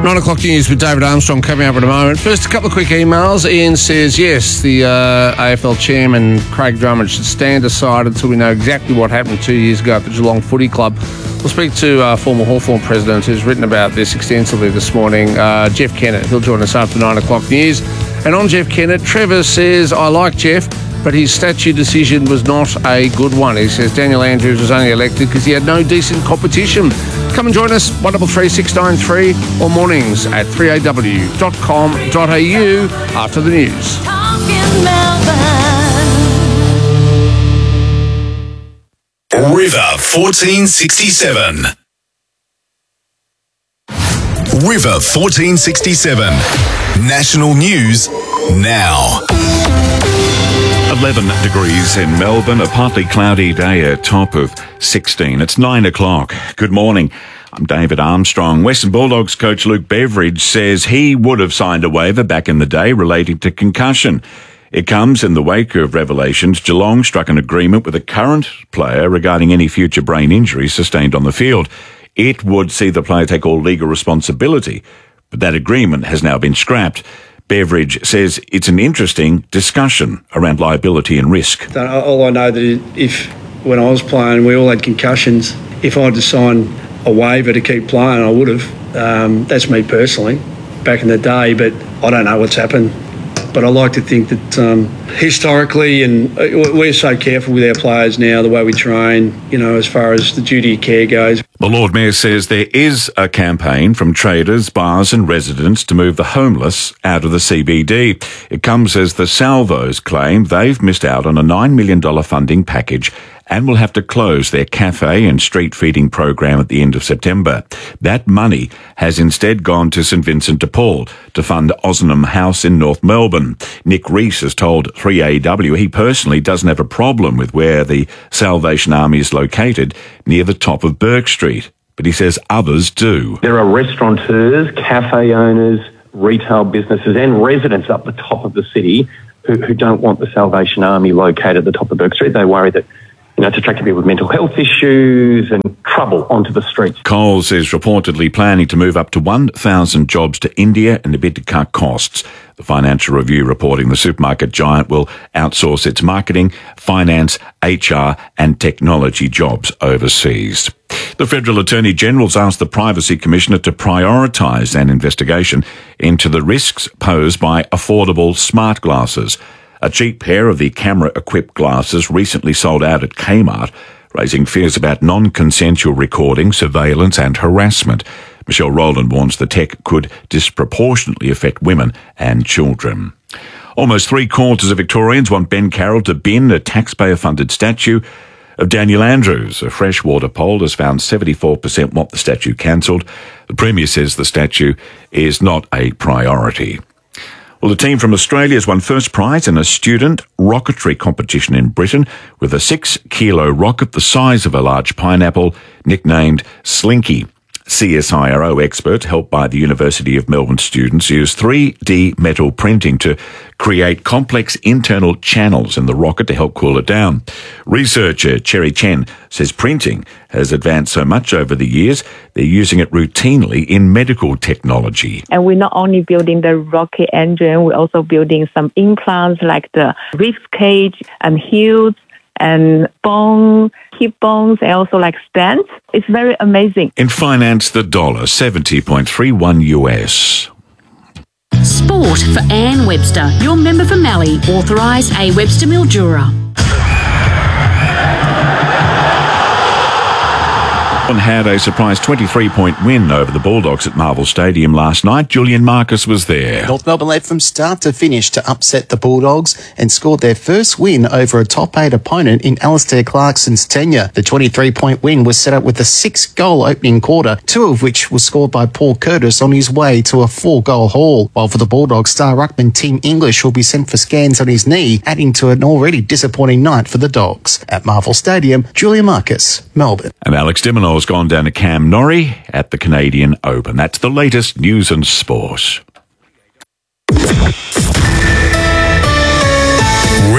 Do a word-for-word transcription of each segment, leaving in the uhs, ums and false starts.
Nine o'clock news with David Armstrong coming up in a moment. First, a couple of quick emails. Ian says, yes, the uh, A F L chairman, Craig Drummond, should stand aside until we know exactly what happened two years ago at the Geelong Footy Club. We'll speak to uh, former Hawthorn president who's written about this extensively this morning, uh, Jeff Kennett. He'll join us after nine o'clock news. And on Jeff Kennett, Trevor says, I like Jeff, but his statue decision was not a good one. He says Daniel Andrews was only elected because he had no decent competition. Come and join us, one double three six nine three, or mornings at three a w dot com dot a u after the news. River fourteen sixty-seven. River fourteen sixty-seven. National news now. eleven degrees in Melbourne, a partly cloudy day, a top of sixteen. It's nine o'clock. Good morning. I'm David Armstrong. Western Bulldogs coach Luke Beveridge says he would have signed a waiver back in the day relating to concussion. It comes in the wake of revelations Geelong struck an agreement with a current player regarding any future brain injury sustained on the field. It would see the player take all legal responsibility, but that agreement has now been scrapped. Beveridge says it's an interesting discussion around liability and risk. All I know that if, when I was playing, we all had concussions, if I had to sign a waiver to keep playing, I would have. Um, that's me personally, back in the day, but I don't know what's happened. But I like to think that um, historically, and we're so careful with our players now, the way we train, you know, as far as the duty of care goes. The Lord Mayor says there is a campaign from traders, bars and residents to move the homeless out of the C B D. It comes as the Salvos claim they've missed out on a nine million dollars funding package and will have to close their cafe and street feeding program at the end of September. That money has instead gone to St Vincent de Paul to fund Ozanam House in North Melbourne. Nick Rees has told three A W he personally doesn't have a problem with where the Salvation Army is located, near the top of Burke Street, but he says others do. There are restaurateurs, cafe owners, retail businesses and residents up the top of the city who, who don't want the Salvation Army located at the top of Burke Street. They worry that, you know, it's attracting people with mental health issues and trouble onto the streets. Coles is reportedly planning to move up to one thousand jobs to India in a bid to cut costs. The Financial Review reporting the supermarket giant will outsource its marketing, finance, H R and technology jobs overseas. The Federal Attorney General's asked the Privacy Commissioner to prioritise an investigation into the risks posed by affordable smart glasses. A cheap pair of the camera-equipped glasses recently sold out at Kmart, raising fears about non-consensual recording, surveillance and harassment. Michelle Rowland warns the tech could disproportionately affect women and children. Almost three-quarters of Victorians want Ben Carroll to bin a taxpayer-funded statue of Daniel Andrews. A Freshwater poll has found seventy-four percent want the statue cancelled. The Premier says the statue is not a priority. Well, the team from Australia has won first prize in a student rocketry competition in Britain with a six-kilo rocket the size of a large pineapple, nicknamed Slinky. C S I R O experts, helped by the University of Melbourne students, used three D metal printing to create complex internal channels in the rocket to help cool it down. Researcher Cherry Chen says printing has advanced so much over the years, they're using it routinely in medical technology. And we're not only building the rocket engine, we're also building some implants like the rib cage and heels and bone, hip bones, and also like stents. It's very amazing. In finance, the dollar, seventy point three one U S. Sport for Anne Webster, your member for Mallee, authorised A Webster Mildura. Had a surprise twenty-three point win over the Bulldogs at Marvel Stadium last night. Julian Marcus was there. North Melbourne led from start to finish to upset the Bulldogs and scored their first win over a top eight opponent in Alistair Clarkson's tenure. The twenty-three point win was set up with a six-goal opening quarter, two of which was scored by Paul Curtis on his way to a four-goal haul. While for the Bulldogs, star ruckman Tim English will be sent for scans on his knee, adding to an already disappointing night for the Dogs. At Marvel Stadium, Julian Marcus, Melbourne. And Alex de Minaur's gone down to Cam Norrie at the Canadian Open. That's the latest news and sport.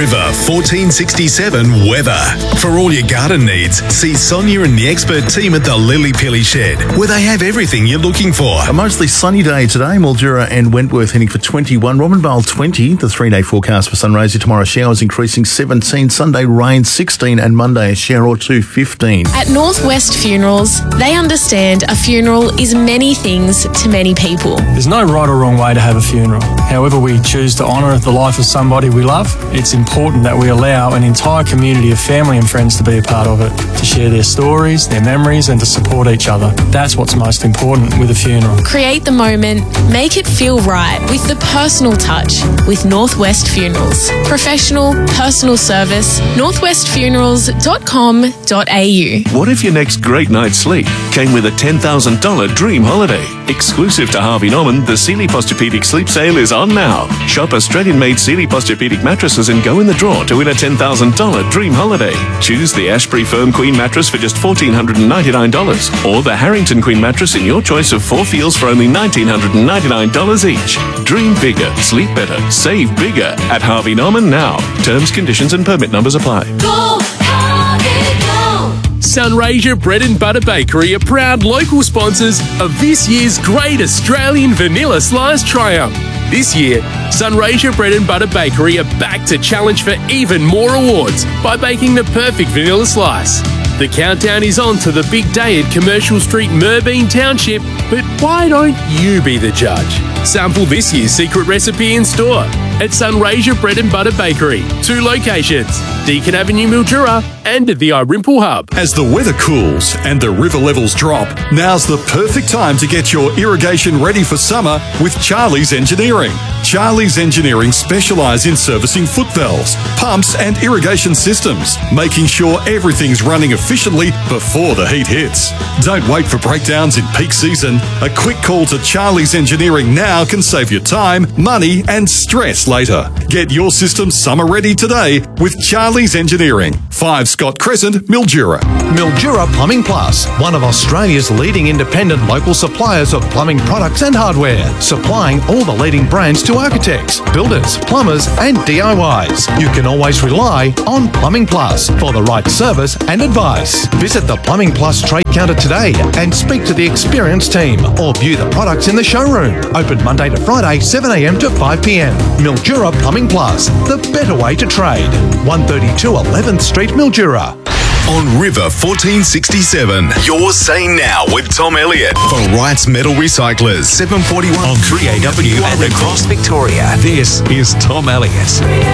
River fourteen sixty-seven weather. For all your garden needs, see Sonia and the expert team at the Lily Pilly Shed, where they have everything you're looking for. A mostly sunny day today. Mildura and Wentworth heading for twenty-one. Robinvale twenty. The three-day forecast for Sunraysia tomorrow. Showers increasing seventeen. Sunday rain sixteen. And Monday a shower or two fifteen. At Northwest Funerals, they understand a funeral is many things to many people. There's no right or wrong way to have a funeral. However we choose to honour the life of somebody we love, it's important that we allow an entire community of family and friends to be a part of it, to share their stories, their memories and to support each other. That's what's most important with a funeral. Create the moment, make it feel right with the personal touch with Northwest Funerals. Professional, personal service, northwest funerals dot com dot a u. What if your next great night's sleep came with a ten thousand dollars dream holiday? Exclusive to Harvey Norman, the Sealy Posturepedic Sleep Sale is on now. Shop Australian-made Sealy Posturepedic mattresses and go in the draw to win a ten thousand dollars dream holiday. Choose the Ashbury Firm Queen mattress for just one thousand four hundred ninety-nine dollars or the Harrington Queen mattress in your choice of four feels for only one thousand nine hundred ninety-nine dollars each. Dream bigger, sleep better, save bigger at Harvey Norman now. Terms, conditions and permit numbers apply. Go, Harvey, go! Sunraysia Bread and Butter Bakery are proud local sponsors of this year's Great Australian Vanilla Slice Triumph. This year, Sunraysia Bread and Butter Bakery are back to challenge for even more awards by baking the perfect vanilla slice. The countdown is on to the big day at Commercial Street, Merbein Township, but why don't you be the judge? Sample this year's secret recipe in store at Sunraysia Bread and Butter Bakery. Two locations, Deakin Avenue, Mildura, and at the Irimple Hub. As the weather cools and the river levels drop, now's the perfect time to get your irrigation ready for summer with Charlie's Engineering. Charlie's Engineering specialise in servicing foot valves, pumps and irrigation systems, making sure everything's running efficiently before the heat hits. Don't wait for breakdowns in peak season. A quick call to Charlie's Engineering now can save you time, money and stress later. Get your system summer ready today with Charlie's Engineering. five Scott Crescent, Mildura. Mildura Plumbing Plus, one of Australia's leading independent local suppliers of plumbing products and hardware, supplying all the leading brands to architects, builders, plumbers and D I Ys. You can always rely on Plumbing Plus for the right service and advice. Visit the Plumbing Plus trade counter today and speak to the experienced team or view the products in the showroom. Open Monday to Friday, seven a m to five p m. Mildura Plumbing Plus, the better way to trade. one thirty-two eleventh Street, Mildura. On River fourteen sixty-seven, you're saying now with Tom Elliott for Wrights Metal Recyclers, seven forty-one on three A W and across Victoria. This is Tom Elliott.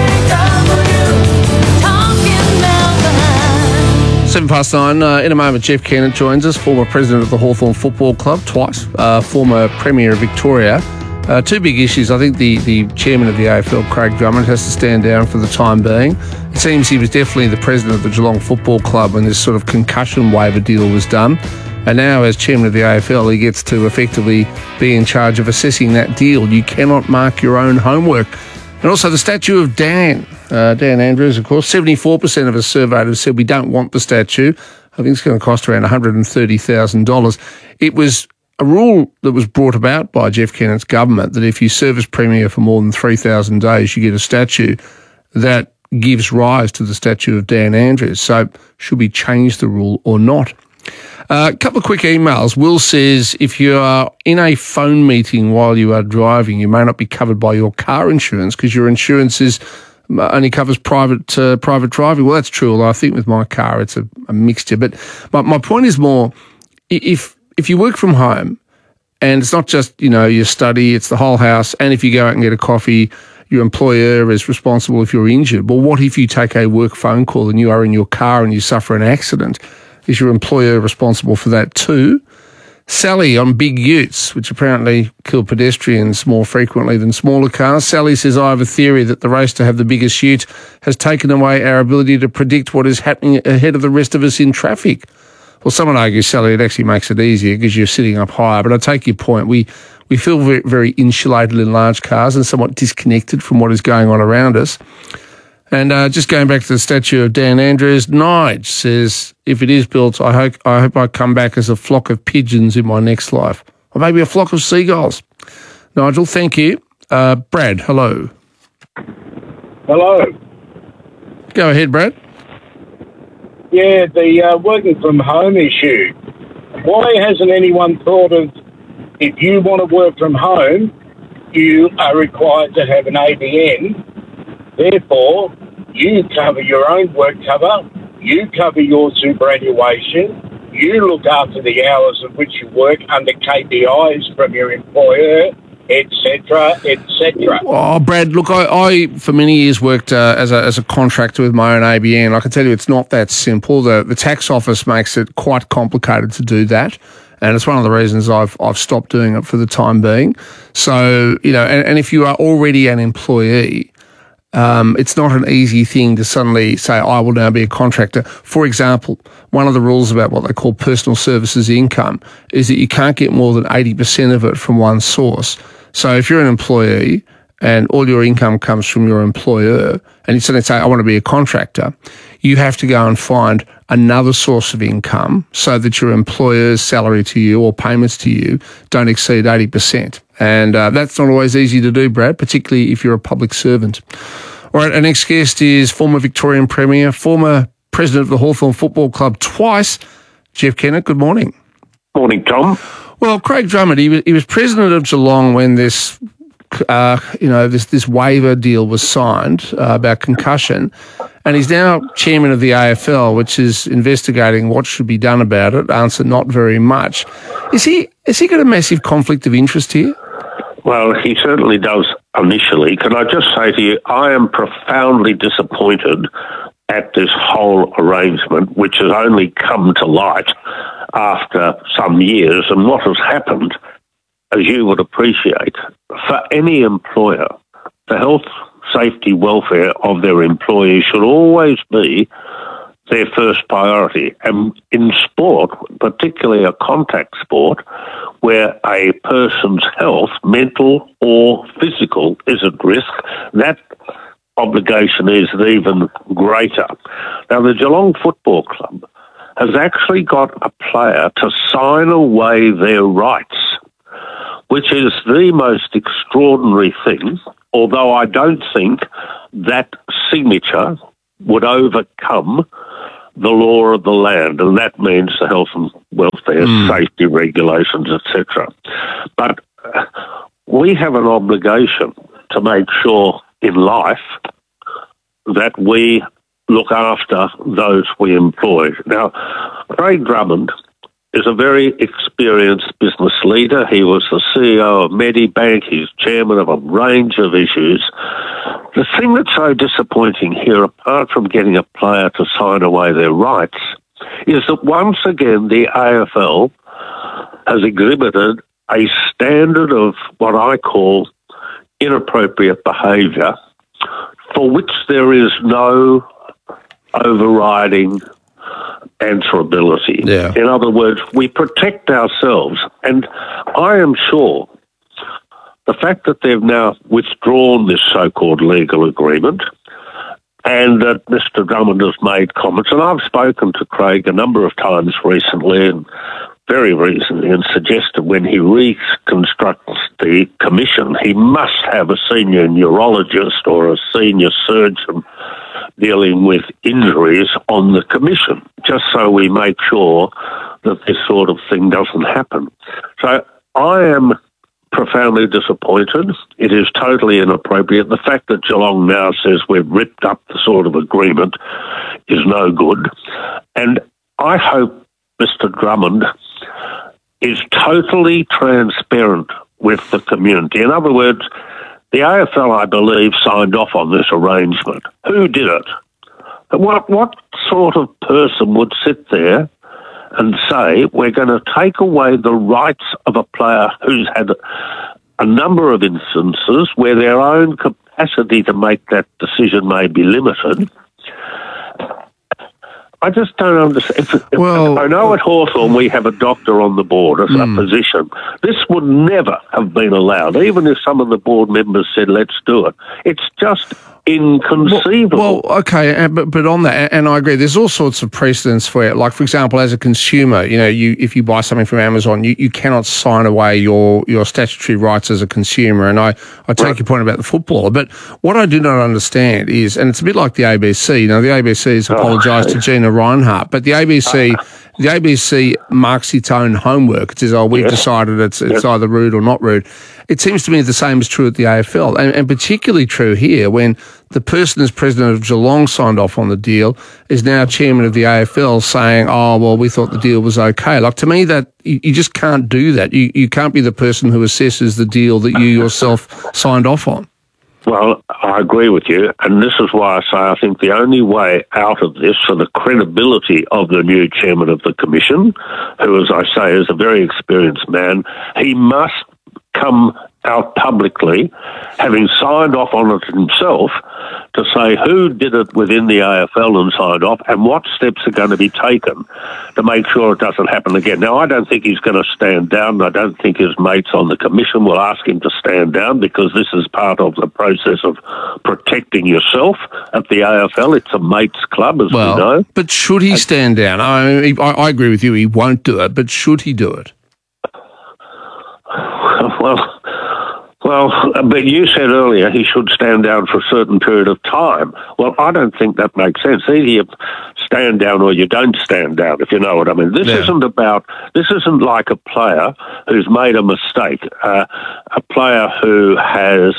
Seven past nine. Uh, in a moment, Jeff Kennett joins us, former president of the Hawthorn Football Club, twice, uh, former Premier of Victoria. Uh, two big issues. I think the, the chairman of the A F L, Craig Drummond, has to stand down for the time being. It seems he was definitely the president of the Geelong Football Club when this sort of concussion waiver deal was done. And now, as chairman of the A F L, he gets to effectively be in charge of assessing that deal. You cannot mark your own homework. And also the statue of Dan. Uh, Dan Andrews, of course, seventy-four percent of us surveyed have said we don't want the statue. I think it's going to cost around one hundred thirty thousand dollars. It was a rule that was brought about by Jeff Kennett's government that if you serve as Premier for more than three thousand days, you get a statue that gives rise to the statue of Dan Andrews. So should we change the rule or not? A uh, couple of quick emails. Will says, if you are in a phone meeting while you are driving, you may not be covered by your car insurance because your insurance is only covers private uh, private driving. Well, that's true, although I think with my car it's a, a mixture. But my, my point is more, if if you work from home and it's not just, you know, your study, it's the whole house, and if you go out and get a coffee, your employer is responsible if you're injured. Well, what if you take a work phone call and you are in your car and you suffer an accident? Is your employer responsible for that too? Sally on big utes, which apparently kill pedestrians more frequently than smaller cars. Sally says, I have a theory that the race to have the biggest ute has taken away our ability to predict what is happening ahead of the rest of us in traffic. Well, someone argues, Sally, it actually makes it easier because you're sitting up higher. But I take your point. We we feel very, very insulated in large cars and somewhat disconnected from what is going on around us. And uh, just going back to the statue of Dan Andrews, Nige says, if it is built, I hope, I hope I come back as a flock of pigeons in my next life. Or maybe a flock of seagulls. Nigel, thank you. Uh, Brad, hello. Hello. Go ahead, Brad. Yeah, the uh, working from home issue. Why hasn't anyone thought of, if you want to work from home, you are required to have an A B N. Therefore, you cover your own work cover, you cover your superannuation, you look after the hours of which you work under K P Is from your employer, et cetera, et cetera. Oh, Brad, look, I, I for many years worked uh, as a as a contractor with my own A B N. I can tell you it's not that simple. The the tax office makes it quite complicated to do that. And it's one of the reasons I've I've stopped doing it for the time being. So, you know, and, and if you are already an employee, um, it's not an easy thing to suddenly say, I will now be a contractor. For example, one of the rules about what they call personal services income is that you can't get more than eighty percent of it from one source. So if you're an employee and all your income comes from your employer, and you suddenly say, I want to be a contractor, you have to go and find another source of income so that your employer's salary to you or payments to you don't exceed eighty percent. And uh, that's not always easy to do, Brad, particularly if you're a public servant. All right, our next guest is former Victorian Premier, former president of the Hawthorn Football Club twice, Jeff Kennett. Good morning. Morning, Tom. Well, Craig Drummond, he was, he was president of Geelong when this Uh, you know, this this waiver deal was signed uh, about concussion, and he's now chairman of the A F L, which is investigating what should be done about it. Answer: not very much. Is he has he got a massive conflict of interest here? Well, he certainly does initially. Can I just say to you, I am profoundly disappointed at this whole arrangement, which has only come to light after some years, and what has happened, as you would appreciate, for any employer, the health, safety, welfare of their employees should always be their first priority. And in sport, particularly a contact sport, where a person's health, mental or physical, is at risk, that obligation is even greater. Now, the Geelong Football Club has actually got a player to sign away their rights, which is the most extraordinary thing, although I don't think that signature would overcome the law of the land, and that means the health and welfare, mm. safety regulations, et cetera. But uh, we have an obligation to make sure in life that we look after those we employ. Now, Craig Drummond is a very experienced business leader. He was the C E O of Medibank. He's chairman of a range of issues. The thing that's so disappointing here, apart from getting a player to sign away their rights, is that once again the A F L has exhibited a standard of what I call inappropriate behaviour for which there is no overriding answerability. Yeah. In other words, we protect ourselves. And I am sure the fact that they've now withdrawn this so-called legal agreement and that Mister Drummond has made comments, and I've spoken to Craig a number of times recently and very recently and suggested when he reconstructs the commission, he must have a senior neurologist or a senior surgeon dealing with injuries on the commission, just so we make sure that this sort of thing doesn't happen. So I am profoundly disappointed. It is totally inappropriate. The fact that Geelong now says we've ripped up the sort of agreement is no good. And I hope Mister Drummond is totally transparent with the community. In other words, the A F L, I believe, signed off on this arrangement. Who did it? What, what sort of person would sit there and say, we're going to take away the rights of a player who's had a number of instances where their own capacity to make that decision may be limited? I just don't understand. If, if, well, I know at Hawthorn we have a doctor on the board as mm. a position. This would never have been allowed, even if some of the board members said, let's do it. It's just inconceivable. Well, well okay, uh, but but on that, and I agree. There's all sorts of precedents for it. Like, for example, as a consumer, you know, you if you buy something from Amazon, you, you cannot sign away your your statutory rights as a consumer. And I, I take right. your point about the footballer. But what I do not understand is, and it's a bit like the A B C. You know, the A B C has apologised oh, to Gina Reinhart, but the A B C. Uh, The A B C marks its own homework. It says, oh, we've yes. decided it's it's yes. either rude or not rude. It seems to me the same is true at the A F L, and, and particularly true here when the person as president of Geelong signed off on the deal is now chairman of the A F L saying, oh, well, we thought the deal was okay. Like, to me, that you, you just can't do that. You, you can't be the person who assesses the deal that you yourself signed off on. Well, I agree with you, and this is why I say I think the only way out of this for the credibility of the new chairman of the commission, who, as I say, is a very experienced man, he must come out publicly, having signed off on it himself, to say who did it within the A F L and signed off and what steps are going to be taken to make sure it doesn't happen again. Now, I don't think he's going to stand down. I don't think his mates on the commission will ask him to stand down, because this is part of the process of protecting yourself at the A F L. It's a mates club, as well, we know. But should he stand down? I, mean, I, I agree with you, he won't do it, but should he do it? Well, well, but you said earlier he should stand down for a certain period of time. Well, I don't think that makes sense. Either you stand down or you don't stand down, if you know what I mean. This yeah. isn't about, this isn't like a player who's made a mistake, uh, a player who has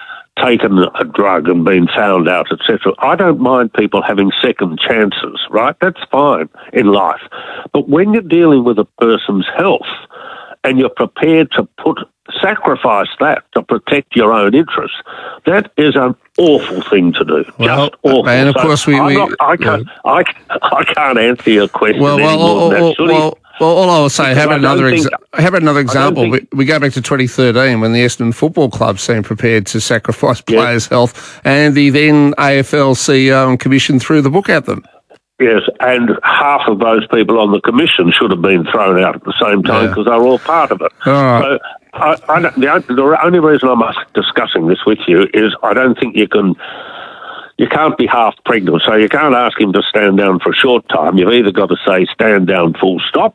taken a drug and been found out, et cetera. I don't mind people having second chances, right? That's fine in life. But when you're dealing with a person's health, and you're prepared to put sacrifice that to protect your own interests, that is an awful thing to do. Well, just awful. And of so course, we, we not, I can't, yeah. I, I can't answer your question well, well, anymore well, than that. Well, well, well, all I will say, how about another, exa- how about another example? Think, we, we go back to twenty thirteen when the Essendon Football Club seemed prepared to sacrifice players' yeah. health, and the then A F L C E O and commission threw the book at them. Yes, and half of those people on the commission should have been thrown out at the same time because yeah. they were all part of it. Right. So I, I, the, the only reason I'm discussing this with you is I don't think you can, you can't be half pregnant. So you can't ask him to stand down for a short time. You've either got to say stand down full stop,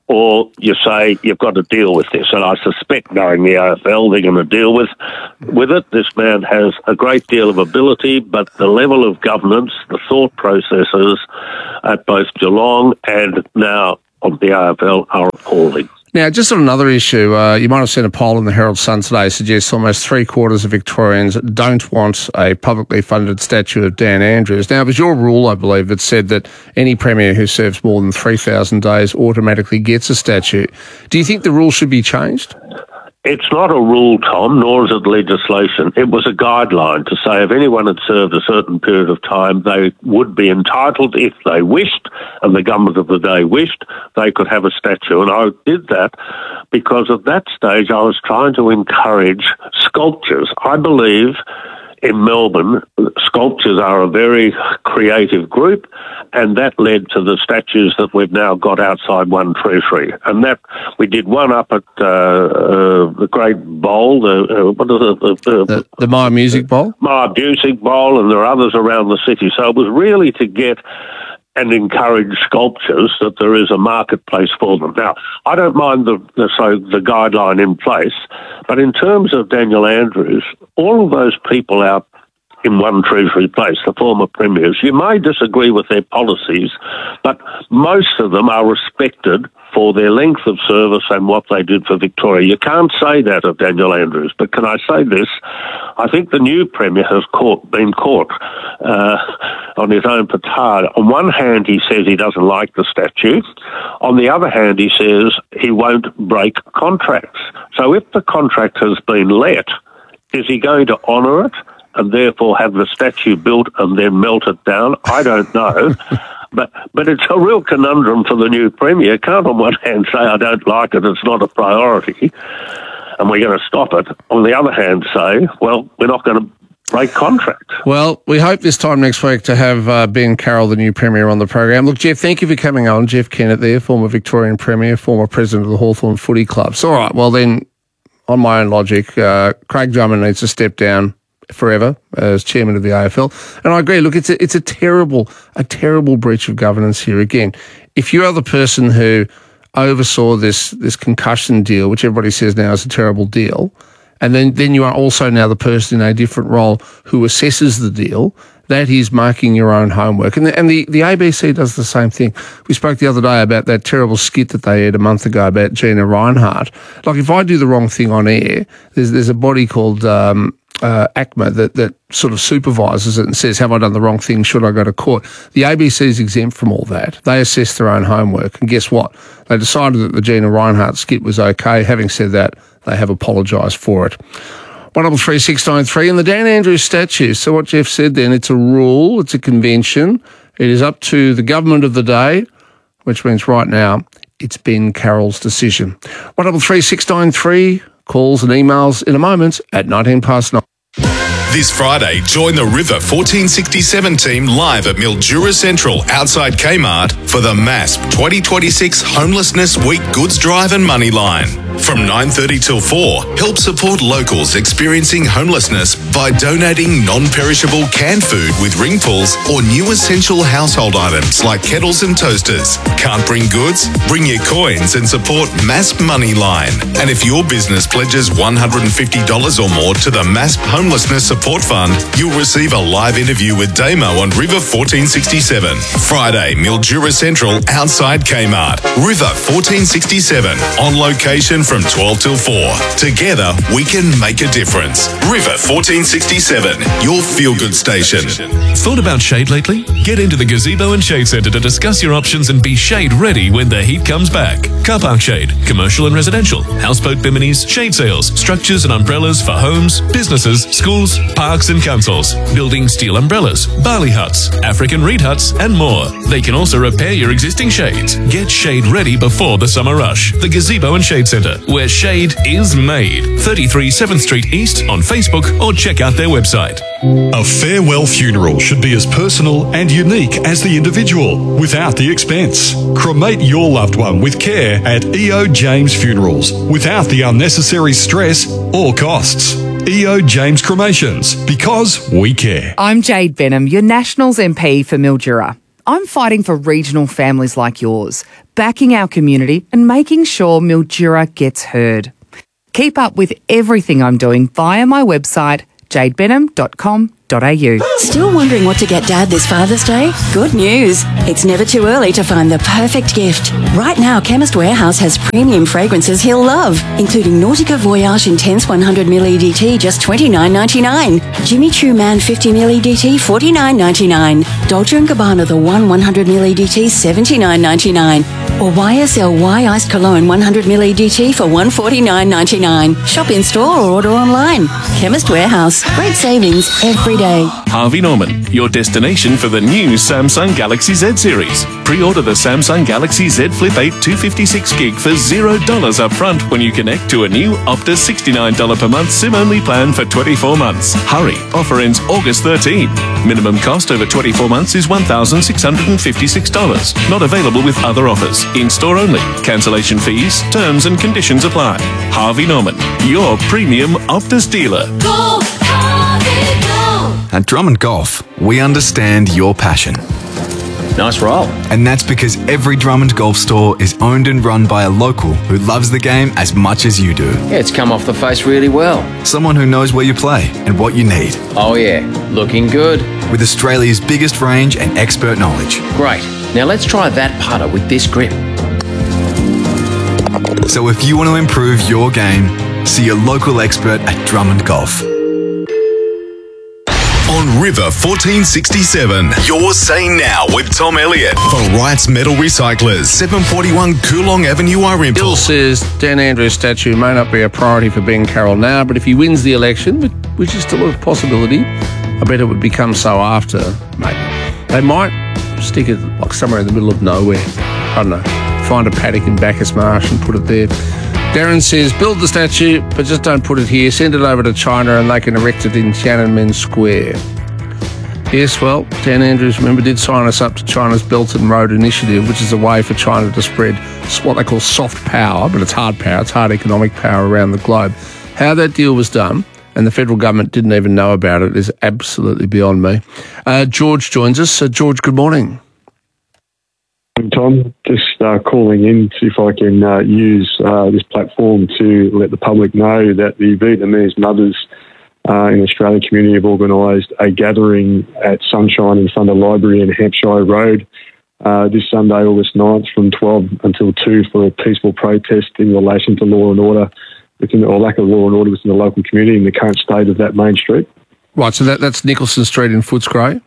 or you say you've got to deal with this. And I suspect, knowing the A F L, they're going to deal with with it. This man has a great deal of ability, but the level of governance, the thought processes at both Geelong and now of the A F L are appalling. Now, just on another issue, uh, you might have seen a poll in the Herald Sun today suggests almost three quarters of Victorians don't want a publicly funded statue of Dan Andrews. Now, it was your rule, I believe, that said that any premier who serves more than three thousand days automatically gets a statue. Do you think the rule should be changed? It's not a rule, Tom, nor is it legislation. It was a guideline to say if anyone had served a certain period of time, they would be entitled, if they wished, and the government of the day wished, they could have a statue. And I did that because at that stage I was trying to encourage sculptures. I believe in Melbourne, sculptures are a very creative group, and that led to the statues that we've now got outside One Treasury. And that we did one up at uh, uh, the Great Bowl, the uh, what is it, the, the, the Myer Music Bowl, Myer Music Bowl, and there are others around the city. So it was really to get and encourage sculptures that there is a marketplace for them. Now, I don't mind the, the so the guideline in place, but in terms of Daniel Andrews, all of those people out in One Treasury Place, the former premiers, you may disagree with their policies, but most of them are respected for their length of service and what they did for Victoria. You can't say that of Daniel Andrews, but can I say this? I think the new Premier has caught, been caught uh, on his own petard. On one hand, he says he doesn't like the statue. On the other hand, he says he won't break contracts. So if the contract has been let, is he going to honour it and therefore have the statue built and then melt it down? I don't know. But but it's a real conundrum for the new Premier. Can't on one hand say, I don't like it, it's not a priority, and we're going to stop it. On the other hand say, well, we're not going to break contract. Well, we hope this time next week to have uh, Ben Carroll, the new Premier, on the program. Look, Jeff, thank you for coming on. Jeff Kennett there, former Victorian Premier, former President of the Hawthorn Footy Club. So, all right, well then, on my own logic, uh, Craig Drummond needs to step down forever as chairman of the A F L. And I agree. Look, it's a, it's a terrible, a terrible breach of governance here. Again, if you are the person who oversaw this this concussion deal, which everybody says now is a terrible deal, and then, then you are also now the person in a different role who assesses the deal, that is marking your own homework. And the, and the, the A B C does the same thing. We spoke the other day about that terrible skit that they aired a month ago about Gina Reinhart. Like, if I do the wrong thing on air, there's there's a body called um, uh, ACMA that, that sort of supervises it and says, have I done the wrong thing? Should I go to court? The A B C is exempt from all that. They assess their own homework. And guess what? They decided that the Gina Reinhart skit was okay. Having said that, they have apologised for it. one double three six nine three and the Dan Andrews statue. So what Jeff said then, it's a rule, it's a convention. It is up to the government of the day, which means right now it's Ben Carroll's decision. one double three six nine three, calls and emails in a moment at nineteen past nine. This Friday, join the River fourteen sixty-seven team live at Mildura Central outside Kmart for the M A S P twenty twenty-six Homelessness Week Goods Drive and Money Line. From nine thirty till four, help support locals experiencing homelessness by donating non-perishable canned food with ring pulls or new essential household items like kettles and toasters. Can't bring goods? Bring your coins and support M A S P Money Line. And if your business pledges one hundred fifty dollars or more to the M A S P Homelessness Support Fund, you'll receive a live interview with Damo on River fourteen sixty-seven. Friday, Mildura Central outside Kmart. River fourteen sixty-seven, on location from twelve till four. Together, we can make a difference. River fourteen sixty-seven, your feel-good station. Thought about shade lately? Get into the Gazebo and Shade Centre to discuss your options and be shade ready when the heat comes back. Car park shade, commercial and residential, houseboat biminis, shade sails, structures and umbrellas for homes, businesses, schools, parks and councils, building steel umbrellas, barley huts, African reed huts and more. They can also repair your existing shades. Get shade ready before the summer rush. The Gazebo and Shade Centre, where shade is made. thirty-three seventh Street East on Facebook or check out their website. A farewell funeral should be as personal and unique as the individual, without the expense. Cremate your loved one with care at E O James Funerals, without the unnecessary stress or costs. E O James Cremations, because we care. I'm Jade Benham, your Nationals M P for Mildura. I'm fighting for regional families like yours, backing our community and making sure Mildura gets heard. Keep up with everything I'm doing via my website, jade benham dot com dot a u. Still wondering what to get Dad this Father's Day? Good news. It's never too early to find the perfect gift. Right now, Chemist Warehouse has premium fragrances he'll love, including Nautica Voyage Intense one hundred milliliter E D T, just twenty-nine ninety-nine. Jimmy Choo Man fifty milliliter E D T, forty-nine ninety-nine. Dolce and Gabbana The One one hundred milliliter E D T, seventy-nine ninety-nine. Or Y S L Y Iced Cologne one hundred milliliter E D T for one forty-nine ninety-nine. Shop in store or order online. Chemist Warehouse. Great savings every day. Harvey Norman, your destination for the new Samsung Galaxy Z series. Pre-order the Samsung Galaxy Z Flip eight two fifty-six gig for zero dollars up front when you connect to a new Optus sixty-nine dollars per month SIM-only plan for twenty-four months. Hurry, offer ends August thirteenth. Minimum cost over twenty-four months is one thousand six hundred fifty-six dollars. Not available with other offers. In-store only. Cancellation fees, terms and conditions apply. Harvey Norman, your premium Optus dealer. Go, Harvey, go! At Drummond Golf, we understand your passion. Nice roll. And that's because every Drummond Golf store is owned and run by a local who loves the game as much as you do. Yeah, it's come off the face really well. Someone who knows where you play and what you need. Oh yeah, looking good. With Australia's biggest range and expert knowledge. Great. Now let's try that putter with this grip. So if you want to improve your game, see your local expert at Drummond Golf. On River fourteen sixty-seven, you're saying now with Tom Elliott for Wright's Metal Recyclers, seven forty-one Coolong Avenue, Irimple. Bill says Dan Andrews' statue may not be a priority for Ben Carroll now, but if he wins the election, which is still a possibility, I bet it would become so after, maybe. They might stick it like somewhere in the middle of nowhere. I don't know. Find a paddock in Bacchus Marsh and put it there. Darren says, build the statue, but just don't put it here. Send it over to China and they can erect it in Tiananmen Square. Yes, well, Dan Andrews, remember, did sign us up to China's Belt and Road Initiative, which is a way for China to spread what they call soft power, but it's hard power, it's hard economic power around the globe. How that deal was done and the federal government didn't even know about it is absolutely beyond me. Uh, George joins us. Uh, George, good morning. Tom, just uh, calling in to see if I can uh, use uh, this platform to let the public know that the Vietnamese mothers uh, in the Australian community have organised a gathering at Sunshine in front of the library in Hampshire Road uh, this Sunday, August ninth, from twelve until two for a peaceful protest in relation to law and order within, or lack of law and order within the local community in the current state of that main street. Right, so that, that's Nicholson Street in Footscray?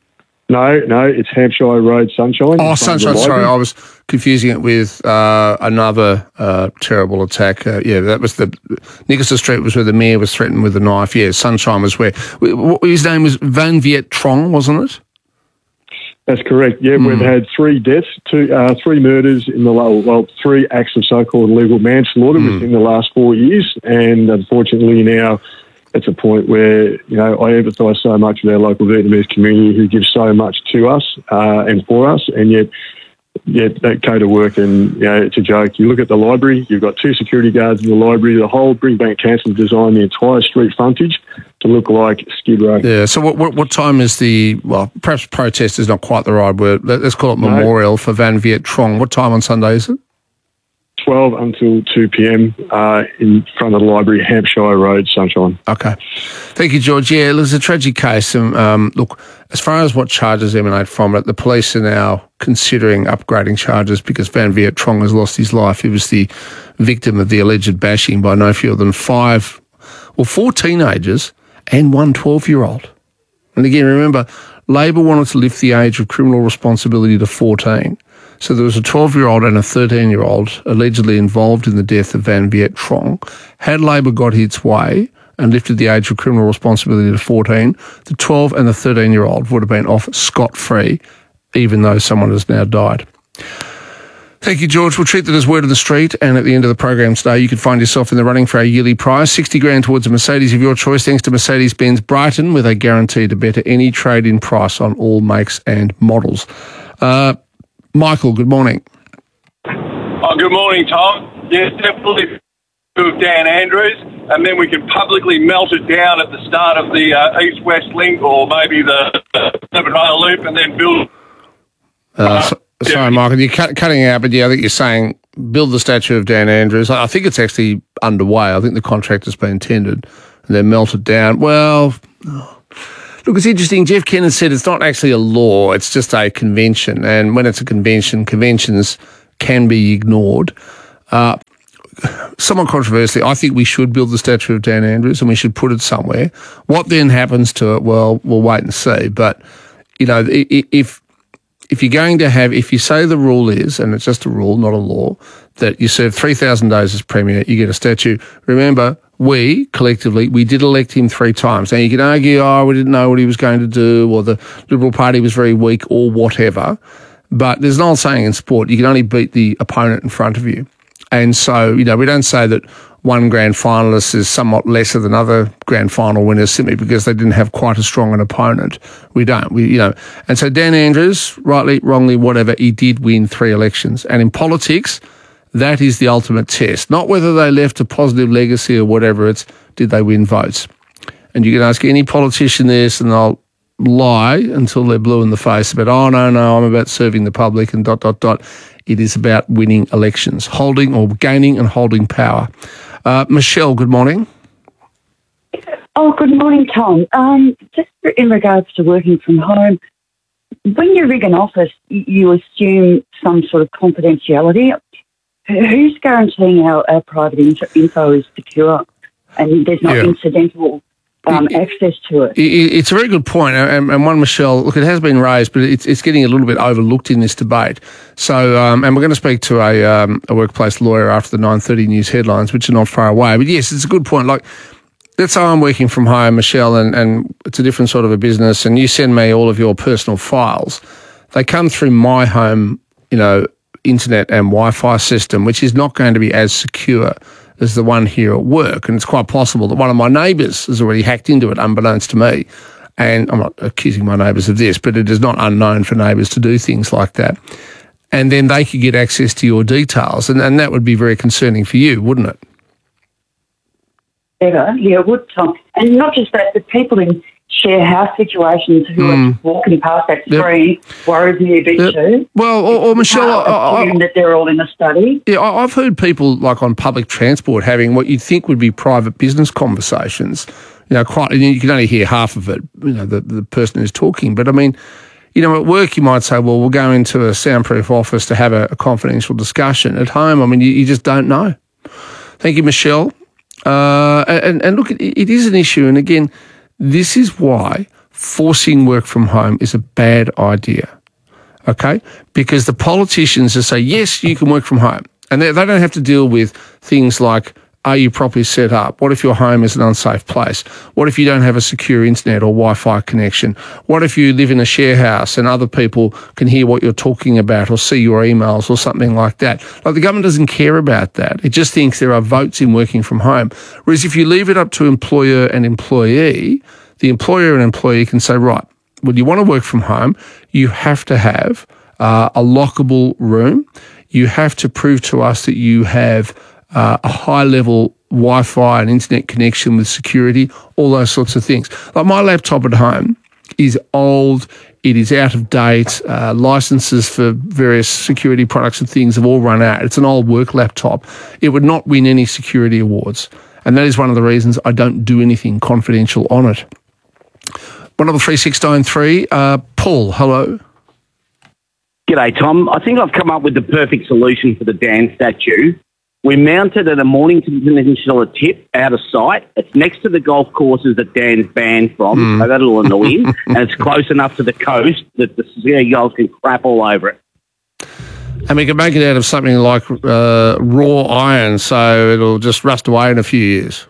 No, no, it's Hampshire Road, Sunshine. Oh, Sunshine, sorry, I was confusing it with uh, another uh, terrible attack. Uh, yeah, that was the... Nicholson Street was where the mayor was threatened with a knife. Yeah, Sunshine was where... His name was Van Viet Trong, wasn't it? That's correct. Yeah, mm. we've had three deaths, two, uh, three murders in the well, three acts of so-called legal manslaughter mm. within the last four years, and unfortunately now it's a point where, you know, I empathise so much with our local Vietnamese community who gives so much to us uh, and for us, and yet, yet that code of work, and, you know, it's a joke. You look at the library, you've got two security guards in the library, the whole Bringbank Council designed the entire street frontage to look like Skid Row. Yeah, so what, what what time is the, well, perhaps protest is not quite the right word, let's call it no. memorial for Van Viet Trong. What time on Sunday is it? twelve until two p.m. uh, in front of the library, Hampshire Road, Sunshine. Okay. Thank you, George. Yeah, there's a tragic case. Um, um, look, as far as what charges emanate from it, the police are now considering upgrading charges because Van Viet Trong has lost his life. He was the victim of the alleged bashing by no fewer than five, well, four teenagers and one twelve-year-old. And again, remember, Labor wanted to lift the age of criminal responsibility to fourteen. So there was a twelve-year-old and a thirteen-year-old allegedly involved in the death of Van Viet Trong. Had Labor got its way and lifted the age of criminal responsibility to fourteen, the twelve and the thirteen-year-old would have been off scot-free, even though someone has now died. Thank you, George. We'll treat that as word of the street, and at the end of the program today, you can find yourself in the running for our yearly prize, sixty grand towards a Mercedes of your choice, thanks to Mercedes-Benz Brighton, with a guarantee to better any trade-in price on all makes and models. Uh, Michael, good morning. Oh, good morning, Tom. Yes, definitely with Dan Andrews, and then we can publicly melt it down at the start of the uh, East-West Link, or maybe the Seven Rail Loop, and then build... Uh, so, sorry, Michael, you're cut, cutting out, but yeah, I think you're saying build the statue of Dan Andrews. I think it's actually underway. I think the contract has been tendered, and then melt it down. Well... Oh. Look, it's interesting. Jeff Kennett said it's not actually a law, it's just a convention. And when it's a convention, conventions can be ignored. Uh, somewhat controversially, I think we should build the statue of Dan Andrews and we should put it somewhere. What then happens to it, well, we'll wait and see. But, you know, if if you're going to have, if you say the rule is, and it's just a rule, not a law, that you serve three thousand days as Premier, you get a statue. Remember, we, collectively, we did elect him three times. Now, you can argue, oh, we didn't know what he was going to do, or the Liberal Party was very weak, or whatever. But there's an old saying in sport, you can only beat the opponent in front of you. And so, you know, we don't say that one grand finalist is somewhat lesser than other grand final winners simply because they didn't have quite as strong an opponent. We don't. We, you know, and so Dan Andrews, rightly, wrongly, whatever, he did win three elections. And in politics, that is the ultimate test. Not whether they left a positive legacy or whatever, it's did they win votes. And you can ask any politician this and they'll lie until they're blue in the face about, oh, no, no, I'm about serving the public and dot, dot, dot. It is about winning elections, holding or gaining and holding power. Uh, Michelle, good morning. Oh, good morning, Tom. Um, just in regards to working from home, when you rig an office, you assume some sort of confidentiality. Who's guaranteeing our, our private info is secure and there's not yeah. incidental um, it, access to it? It's a very good point. And, and one, Michelle, look, it has been raised, but it's, it's getting a little bit overlooked in this debate. So, um, and we're going to speak to a, um, a workplace lawyer after the nine thirty news headlines, which are not far away. But yes, it's a good point. Like, let's say I'm working from home, Michelle, and, and it's a different sort of a business, and you send me all of your personal files. They come through my home, you know, internet and Wi-Fi system, which is not going to be as secure as the one here at work. And it's quite possible that one of my neighbours has already hacked into it, unbeknownst to me. And I'm not accusing my neighbours of this, but it is not unknown for neighbours to do things like that. And then they could get access to your details. And, and that would be very concerning for you, wouldn't it? better. Yeah, it would, Tom. And not just that, the people in share house situations who Mm. are walking past that Yep. screen worries me a bit Yep. too. Well, or, or Michelle, You can't I, I, assume that they're all in a study. Yeah, I- I've heard people like on public transport having what you'd think would be private business conversations. You know, quite you can only hear half of it. You know, the the person who's talking. But I mean, you know, at work you might say, well, we'll go into a soundproof office to have a, a confidential discussion. At home, I mean, you, you just don't know. Thank you, Michelle. Uh, and and look, it, it is an issue. And again, this is why forcing work from home is a bad idea. Okay? Because the politicians will say, yes, you can work from home. And they, they don't have to deal with things like, are you properly set up? What if your home is an unsafe place? What if you don't have a secure internet or Wi-Fi connection? What if you live in a share house and other people can hear what you're talking about or see your emails or something like that? Like, the government doesn't care about that. It just thinks there are votes in working from home. Whereas if you leave it up to employer and employee, the employer and employee can say, right, when you want to work from home, you have to have uh, a lockable room. You have to prove to us that you have uh, a high-level Wi-Fi and internet connection with security, all those sorts of things. Like, my laptop at home is old. It is out of date. Uh, licenses for various security products and things have all run out. It's an old work laptop. It would not win any security awards. And that is one of the reasons I don't do anything confidential on it. One of the three six nine three, uh, Paul, hello. G'day, Tom. I think I've come up with the perfect solution for the Dan statue. We mount it at a Mornington Peninsula tip out of sight. It's next to the golf courses that Dan's banned from, Mm. so that'll annoy him. And it's close enough to the coast that the seagulls can crap all over it. And we can make it out of something like uh, raw iron, so it'll just rust away in a few years.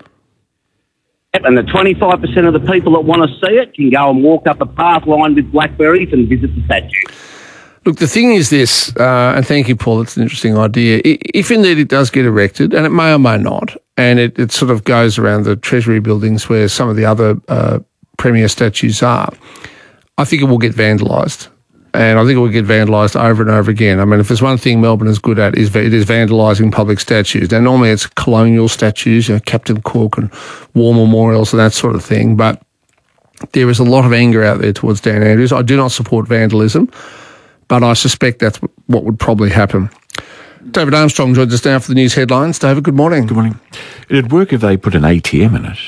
Yep, and the twenty-five percent of the people that want to see it can go and walk up a path lined with blackberries and visit the statue. Look, the thing is this, uh, and thank you, Paul, it's an interesting idea. I- If indeed it does get erected, and it may or may not, and it, it sort of goes around the Treasury buildings where some of the other uh, premier statues are, I think it will get vandalised. And I think it will get vandalised over and over again. I mean, if there's one thing Melbourne is good at, is it is vandalising public statues. Now, normally it's colonial statues, you know, Captain Cook and war memorials and that sort of thing, but there is a lot of anger out there towards Dan Andrews. I do not support vandalism, but I suspect that's what would probably happen. David Armstrong joins us now for the news headlines. David, good morning. Good morning. It'd work if they put an A T M in it.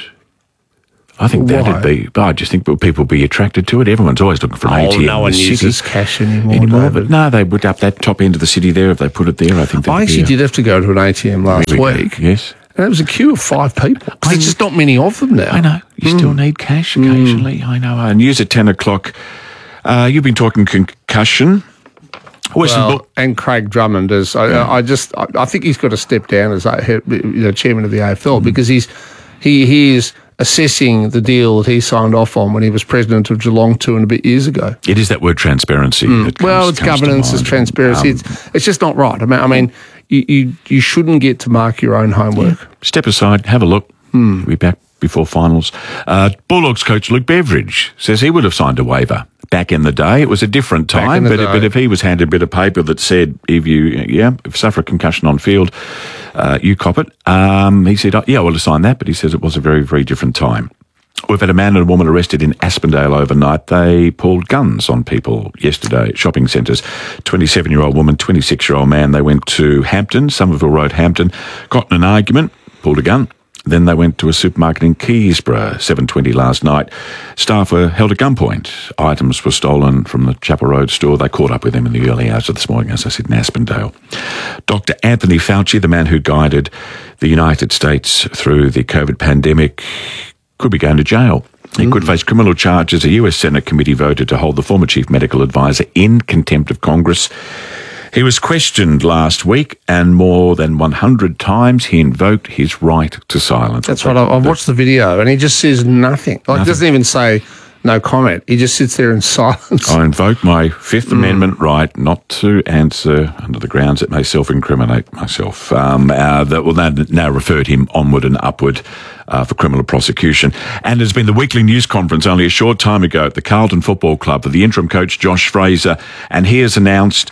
I think Why? that'd be, I just think people would be attracted to it. Everyone's always looking for an Oh, A T M no in one the uses city. cash anymore, anymore David. but no, they would up that top end of the city there if they put it there. I think I that'd actually be a- did have to go to an A T M last Here we go. week. Yes. And there was a queue of five people. 'Cause there's just not many of them now. I know. You Hmm. still need cash occasionally. I know. Uh, news at ten o'clock. Uh, you've been talking concussion. Western Well, Bull- and Craig Drummond is. I, I just. I, I think he's got to step down as a, head- you know, chairman of the A F L because he's he he is assessing the deal that he signed off on when he was president of Geelong two and a bit years ago. It is that word transparency. Mm. that comes- Well, it's comes to governance, it's mind. transparency. Um, it's it's just not right. I mean, I mean, you you, you shouldn't get to mark your own homework. Step aside, have a look. Hmm. We'll be back before finals. Uh, Bulldogs coach Luke Beveridge says he would have signed a waiver back in the day. It was a different Back in time, the but, day. but if he was handed a bit of paper that said, if you, yeah, if you suffer a concussion on field, uh, you cop it. Um, he said, oh, yeah, I would have signed that, but he says it was a very, very different time. We've had a man and a woman arrested in Aspendale overnight. They pulled guns on people yesterday at shopping centres. twenty-seven-year-old woman, twenty-six-year-old man. They went to Hampton, Somerville Road, Hampton, got in an argument, pulled a gun. Then they went to a supermarket in Keysborough, seven twenty last night. Staff were held at gunpoint. Items were stolen from the Chapel Road store. They caught up with them in the early hours of this morning, as I said, in Aspendale. Doctor Anthony Fauci, the man who guided the United States through the COVID pandemic, could be going to jail. He could face criminal charges. A U S Senate committee voted to hold the former chief medical advisor in contempt of Congress. He was questioned last week, and more than one hundred times he invoked his right to silence. That's right. I- I've watched the video, and he just says nothing. Like, he doesn't even say no comment. He just sits there in silence. I invoke my Fifth Mm. Amendment right not to answer under the grounds it may self-incriminate myself. Um, uh, that will now, now referred him onward and upward uh, for criminal prosecution. And there's been the weekly news conference only a short time ago at the Carlton Football Club for the interim coach Josh Fraser, and he has announced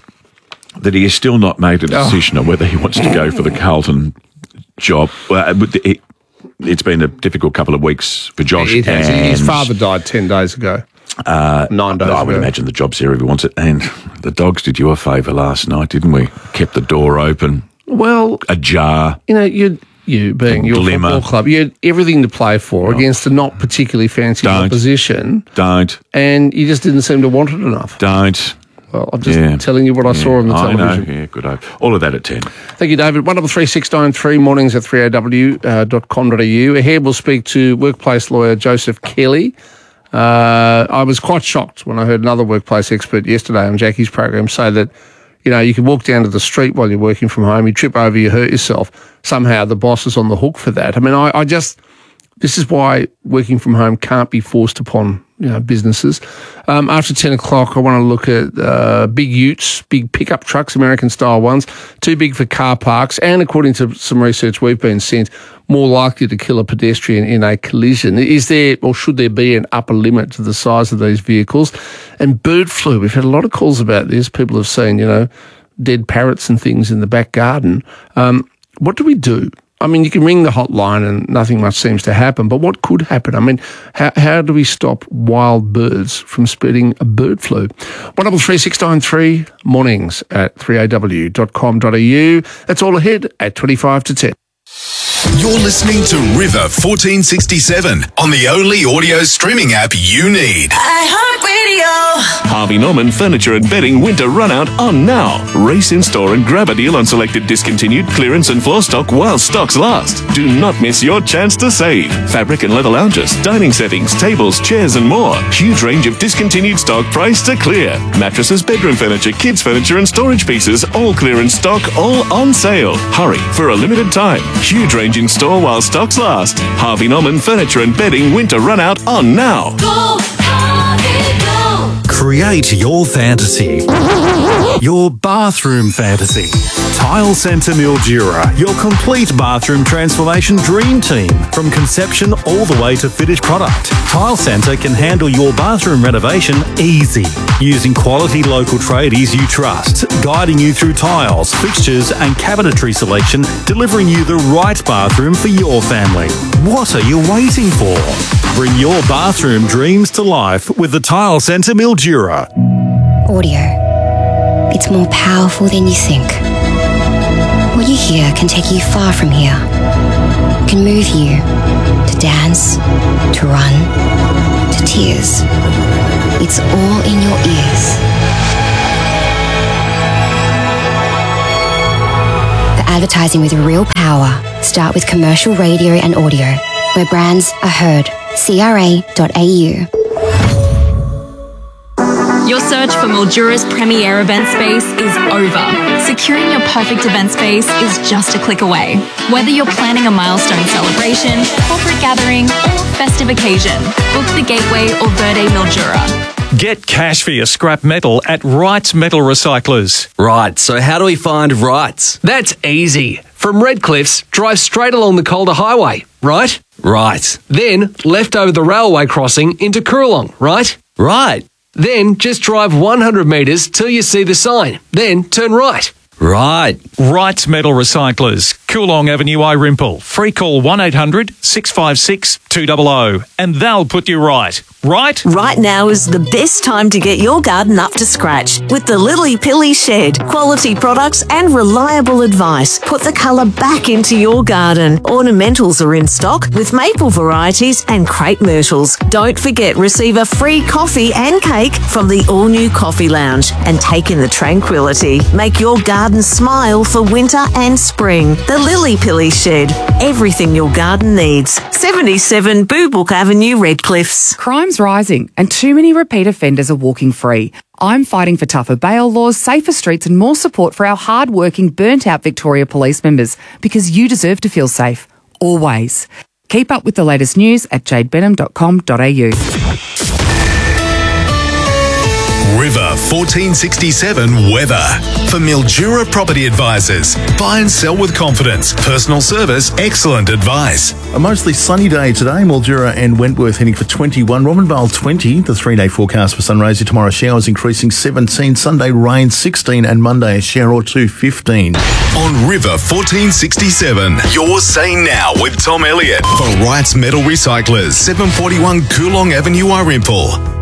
that he has still not made a decision on whether he wants to go for the Carlton job. Well, it, it's been a difficult couple of weeks for Josh. It has. and, His father died ten days ago. Uh, Nine days I would ago. imagine the job's there if he wants it. And the dogs did you a favour last night, didn't we? Kept the door open, Well, ajar. you know, you you being The your glimmer. football club, you had everything to play for against a not particularly fancy Don't. opposition, Don't, and you just didn't seem to want it enough. don't. Well, I'm just Yeah. telling you what I saw on the I television. know, yeah, good. hope. All of that at ten. Thank you, David. one double three six nine three, mornings at three a w dot com dot a u. Ahead, we'll speak to workplace lawyer Joseph Kelly. Uh, I was quite shocked when I heard another workplace expert yesterday on Jackie's program say that, you know, you can walk down to the street while you're working from home, you trip over, you hurt yourself. Somehow the boss is on the hook for that. I mean, I, I just, this is why working from home can't be forced upon, you know, businesses. Um, after ten o'clock, I want to look at uh, big utes, big pickup trucks, American-style ones, too big for car parks, and according to some research we've been sent, more likely to kill a pedestrian in a collision. Is there, or should there be, an upper limit to the size of these vehicles? And bird flu, we've had a lot of calls about this. People have seen, you know, dead parrots and things in the back garden. Um, what do we do? I mean, you can ring the hotline and nothing much seems to happen, but what could happen? I mean, how, how do we stop wild birds from spreading a bird flu? one double three six nine three, mornings at three a w dot com dot a u. That's all ahead at twenty-five to ten. You're listening to River fourteen sixty-seven on the only audio streaming app you need. Harvey Norman Furniture and Bedding Winter Runout on now. Race in store and grab a deal on selected discontinued clearance and floor stock while stocks last. Do not miss your chance to save. Fabric and leather lounges, dining settings, tables, chairs and more. Huge range of discontinued stock priced to clear. Mattresses, bedroom furniture, kids furniture and storage pieces, all clearance stock, all on sale. Hurry for a limited time. Huge range in store while stocks last. Harvey Norman Furniture and Bedding Winter Runout on now. Go, Harvey, go! Create your fantasy. Your bathroom fantasy. Tile Centre Mildura, your complete bathroom transformation dream team. From conception all the way to finished product. Tile Centre can handle your bathroom renovation easy. Using quality local tradies you trust. Guiding you through tiles, fixtures and cabinetry selection. Delivering you the right bathroom for your family. What are you waiting for? Bring your bathroom dreams to life with the Tile Centre Mildura. Audio. It's more powerful than you think. What you hear can take you far from here. It can move you to dance, to run, to tears. It's all in your ears. For advertising with real power, start with commercial radio and audio, where brands are heard. C R A dot A U. Your search for Mildura's premier event space is over. Securing your perfect event space is just a click away. Whether you're planning a milestone celebration, corporate gathering, or festive occasion, book the Gateway or Verde Mildura. Get cash for your scrap metal at Wright's Metal Recyclers. Right, so how do we find Wright's? That's easy. From Redcliffs, drive straight along the Calder Highway, right? Right. Then left over the railway crossing into Coorong, right? Right. Then just drive one hundred metres till you see the sign. Then turn right. Right. Wright's Metal Recyclers, Coolong Avenue, Irimple. Free call one eight hundred six five six two hundred and they'll put you right. Right? Right now is the best time to get your garden up to scratch with the Lily Pilly Shed. Quality products and reliable advice. Put the colour back into your garden. Ornamentals are in stock with maple varieties and crepe myrtles. Don't forget, receive a free coffee and cake from the all-new Coffee Lounge and take in the tranquility. Make your garden smile for winter and spring. The Lily Pilly Shed. Everything your garden needs. seventy-seven Boobook Avenue, Redcliffs. Crime's rising and too many repeat offenders are walking free. I'm fighting for tougher bail laws, safer streets and more support for our hard-working, burnt-out Victoria police members because you deserve to feel safe. Always. Keep up with the latest news at jade benham dot com dot a u. River fourteen sixty-seven weather. For Mildura Property Advisors, buy and sell with confidence. Personal service, excellent advice. A mostly sunny day today. Mildura and Wentworth heading for twenty-one. Robinvale twenty. The three-day forecast for Sunraysia tomorrow. Showers increasing seventeen. Sunday rain sixteen. And Monday a shower or two fifteen. On River fourteen sixty-seven, you're saying now with Tom Elliott for Wright's Metal Recyclers, seven forty-one Coolong Avenue, Irimple.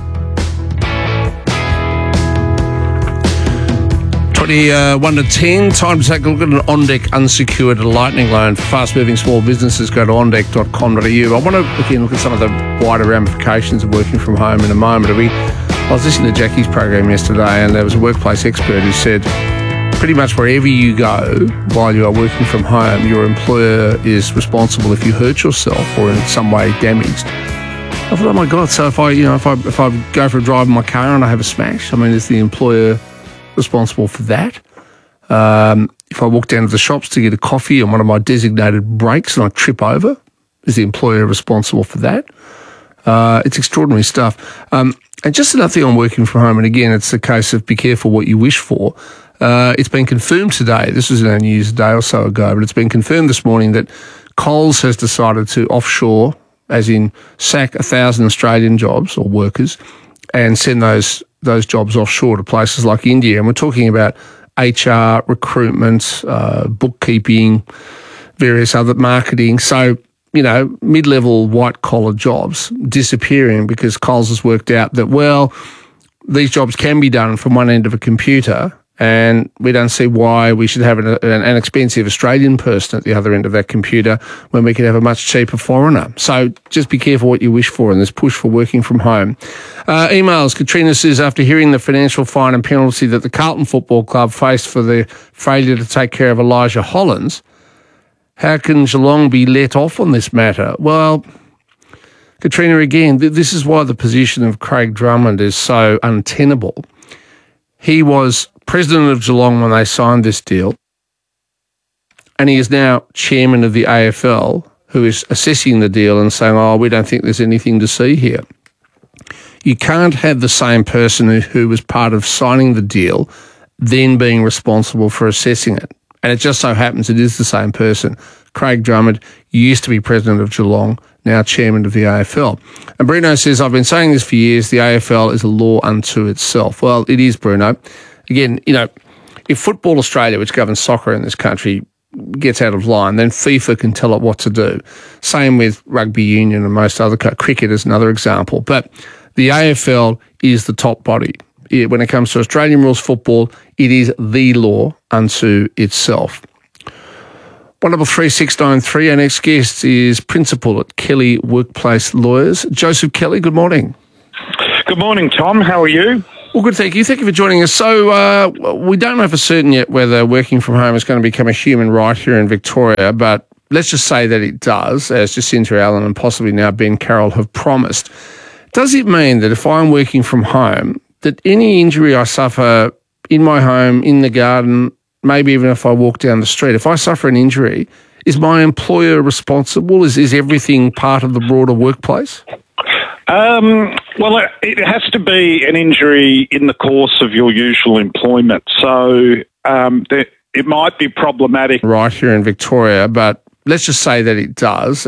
twenty-one to ten, time to take a look at an On-Deck unsecured lightning loan for fast-moving small businesses. Go to on deck dot com dot a u. I want to look, in, look at some of the wider ramifications of working from home in a moment. We, I was listening to Jackie's program yesterday, and there was a workplace expert who said pretty much wherever you go while you are working from home, your employer is responsible if you hurt yourself or in some way damaged. I thought, oh my God, so if I, you know, if I, if I go for a drive in my car and I have a smash, I mean, is the employer responsible for that? Um, if I walk down to the shops to get a coffee on one of my designated breaks and I trip over, is the employer responsible for that? Uh, it's extraordinary stuff. Um, and just another thing on working from home, and again, it's a case of be careful what you wish for. Uh, it's been confirmed today, this was in our news a day or so ago, but it's been confirmed this morning that Coles has decided to offshore, as in sack a thousand Australian jobs or workers and send those those jobs offshore to places like India. And we're talking about H R, recruitment, uh, bookkeeping, various other marketing. So, you know, mid-level white-collar jobs disappearing because Coles has worked out that, well, these jobs can be done from one end of a computer, and we don't see why we should have an, an, an expensive Australian person at the other end of that computer when we could have a much cheaper foreigner. So just be careful what you wish for in this push for working from home. Uh, emails. Katrina says, after hearing the financial fine and penalty that the Carlton Football Club faced for the failure to take care of Elijah Hollins, how can Geelong be let off on this matter? Well, Katrina, again, th- this is why the position of Craig Drummond is so untenable. He was president of Geelong when they signed this deal, and he is now chairman of the A F L, who is assessing the deal and saying, oh, we don't think there's anything to see here. You can't have the same person who, who was part of signing the deal then being responsible for assessing it. And it just so happens it is the same person. Craig Drummond used to be president of Geelong, now chairman of the A F L. And Bruno says, I've been saying this for years, the A F L is a law unto itself. Well, it is, Bruno. Again, you know, if Football Australia, which governs soccer in this country, gets out of line, then FIFA can tell it what to do. Same with rugby union and most other, cricket is another example. But the A F L is the top body. When it comes to Australian rules football, it is the law unto itself. One double three six nine three. Our next guest is principal at Kelly Workplace Lawyers, Joseph Kelly. Good morning. Good morning, Tom. How are you? Well, good, thank you. Thank you for joining us. So uh, we don't know for certain yet whether working from home is going to become a human right here in Victoria, but let's just say that it does, as Jacinta Allen and possibly now Ben Carroll have promised. Does it mean that if I'm working from home, that any injury I suffer in my home, in the garden, maybe even if I walk down the street, if I suffer an injury, is my employer responsible? Is, is everything part of the broader workplace? Um, well, it, it has to be an injury in the course of your usual employment. So um, there, it might be problematic. Right here in Victoria, but let's just say that it does.